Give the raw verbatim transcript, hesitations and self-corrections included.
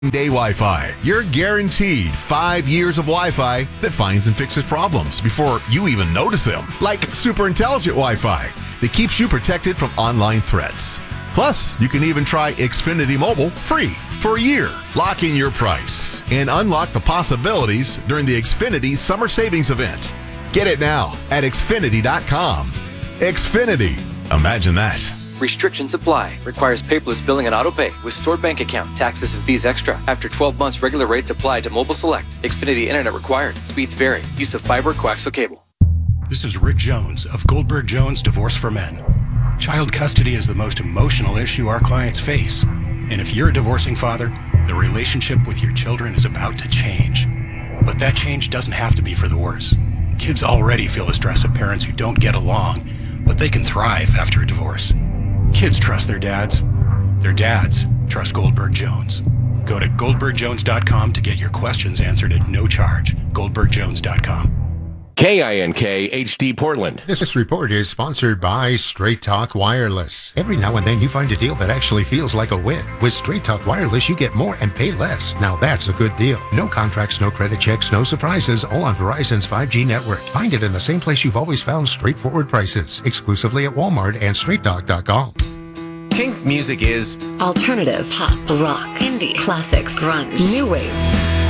Day Wi-Fi. You're guaranteed five years of Wi-Fi that finds and fixes problems before you even notice them. Like super intelligent Wi-Fi that keeps you protected from online threats. Plus, you can even try Xfinity Mobile free for a year. Lock in your price and unlock the possibilities during the Xfinity Summer Savings Event. Get it now at Xfinity dot com. Xfinity. Imagine that. Restrictions apply. Requires paperless billing and autopay with stored bank account. Taxes and fees extra. After twelve months, regular rates apply to Mobile Select. Xfinity Internet required. Speeds vary. Use of fiber, coaxial cable. This is Rick Jones of Goldberg Jones Divorce for Men. Child custody is the most emotional issue our clients face. And if you're a divorcing father, the relationship with your children is about to change. But that change doesn't have to be for the worse. Kids already feel the stress of parents who don't get along, but they can thrive after a divorce. Kids trust their dads. Their dads trust Goldberg Jones. Go to goldberg jones dot com to get your questions answered at no charge. goldberg jones dot com. K I N K H D Portland. This report is sponsored by Straight Talk Wireless. Every now and then you find a deal that actually feels like a win. With Straight Talk Wireless, you get more and pay less. Now that's a good deal. No contracts, no credit checks, no surprises, all on Verizon's five G network. Find it in the same place you've always found straightforward prices, exclusively at Walmart and straight talk dot com. Kink music is alternative, pop, rock, indie, classics, grunge, new wave.